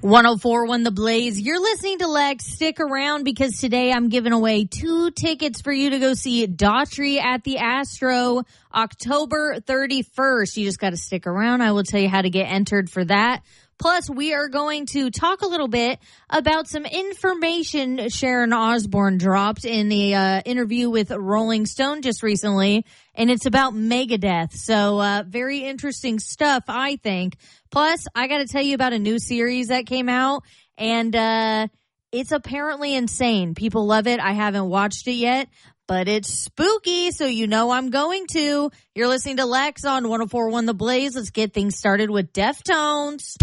104.1 The Blaze. You're listening to Lex. Stick around because today I'm giving away 2 tickets for you to go see Daughtry at the Astro October 31st. You just got to stick around. I will tell you how to get entered for that. Plus, we are going to talk a little bit about some information Sharon Osbourne dropped in the interview with Rolling Stone just recently, and it's about Megadeth. So, very interesting stuff, I think. Plus, I got to tell you about a new series that came out, and it's apparently insane. People love it. I haven't watched it yet, but it's spooky, so you know I'm going to. You're listening to Lex on 104.1 The Blaze. Let's get things started with Deftones.